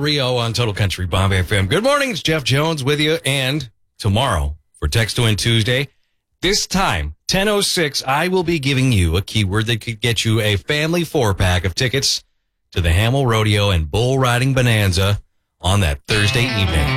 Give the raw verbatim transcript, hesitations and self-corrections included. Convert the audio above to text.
three oh on Total Country Bob F M. Good morning. It's Jeff Jones with you. And tomorrow for Text to Win Tuesday, this time, ten oh six, I will be giving you a keyword that could get you a family four-pack of tickets to the Hamel Rodeo and Bull Riding Bonanza on that Thursday evening.